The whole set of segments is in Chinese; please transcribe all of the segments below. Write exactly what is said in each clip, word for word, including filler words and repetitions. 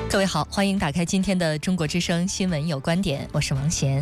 各位好，欢迎打开今天的中国之声新闻有观点，我是王贤。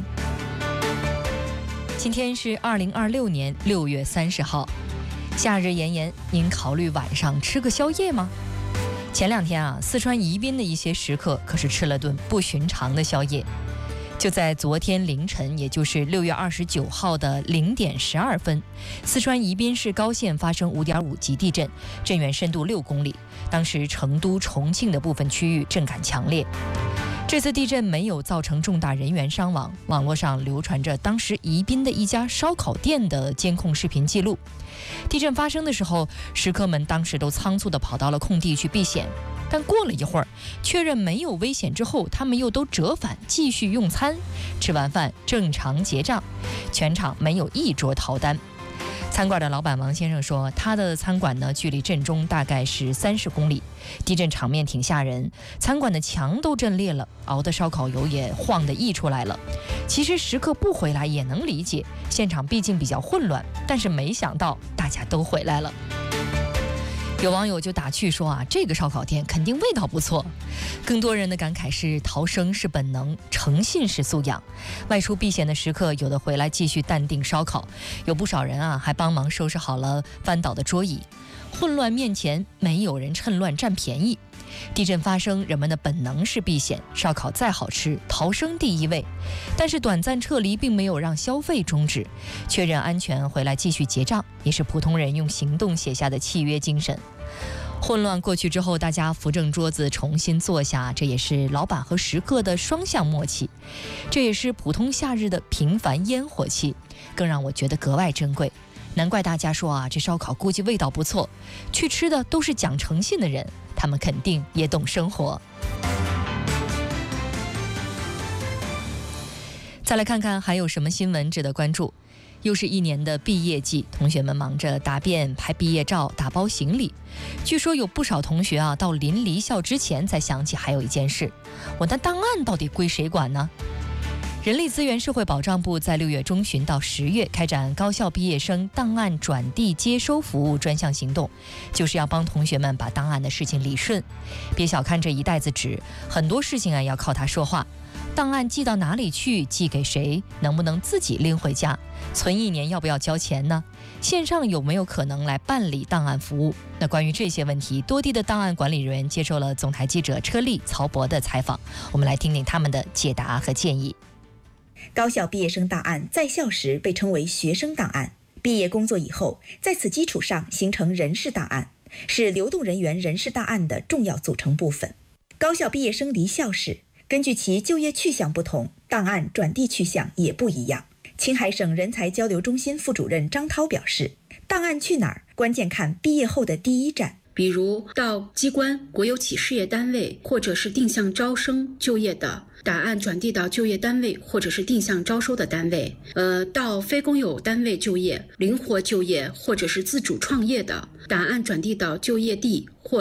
今天是二零二六年六月三十号，夏日炎炎，您考虑晚上吃个宵夜吗？前两天啊，四川宜宾的一些食客可是吃了顿不寻常的宵夜。就在昨天凌晨，也就是六月二十九号的零点十二分，四川宜宾市高县发生五点五级地震，震源深度六公里。当时成都、重庆的部分区域震感强烈。这次地震没有造成重大人员伤亡，网络上流传着当时宜宾的一家烧烤店的监控视频记录。地震发生的时候，食客们当时都仓促地跑到了空地去避险，但过了一会儿，确认没有危险之后，他们又都折返继续用餐。吃完饭正常结账，全场没有一桌逃单。餐馆的老板王先生说，他的餐馆呢距离震中大概是三十公里，地震场面挺吓人，餐馆的墙都震裂了，熬的烧烤油也晃得溢出来了。其实食客不回来也能理解，现场毕竟比较混乱，但是没想到大家都回来了。有网友就打趣说啊，这个烧烤店肯定味道不错。更多人的感慨是，逃生是本能，诚信是素养。外出避险的食客，有的回来继续淡定烧烤，有不少人啊还帮忙收拾好了翻倒的桌椅。混乱面前，没有人趁乱占便宜。地震发生，人们的本能是避险，烧烤再好吃，逃生第一位。但是短暂撤离并没有让消费终止，确认安全回来继续结账，也是普通人用行动写下的契约精神。混乱过去之后，大家扶正桌子重新坐下，这也是老板和食客的双向默契，这也是普通夏日的平凡烟火气，更让我觉得格外珍贵。难怪大家说啊，这烧烤估计味道不错，去吃的都是讲诚信的人，他们肯定也懂生活。再来看看还有什么新闻值得关注。又是一年的毕业季，同学们忙着答辩、拍毕业照、打包行李。据说有不少同学啊，到临离校之前才想起还有一件事，我的档案到底归谁管呢？人力资源社会保障部在六月中旬到十月开展高校毕业生档案转递接收服务专项行动，就是要帮同学们把档案的事情理顺。别小看这一袋子纸，很多事情啊要靠它说话。档案寄到哪里去，寄给谁，能不能自己拎回家，存一年要不要交钱呢？线上有没有可能来办理档案服务？那关于这些问题，多地的档案管理人员接受了总台记者车丽、曹博的采访，我们来听听他们的解答和建议。 高校毕业生档案在校时被称为学生档案，毕业工作以后，在此基础上形成人事档案，是流动人员人事档案的重要组成部分。高校毕业生离校时，根据其就业去向不同，档案转递去向也不一样。青海省人才交流中心副主任张涛表示，档案去哪儿，关键看毕业后的第一站。 比如到机关、国有企事业单位或者是定向招生就业的，档案转递到就业单位或者是定向招收的单位；呃，到非公有单位就业、灵活就业或者是自主创业的，档案转递到就业地或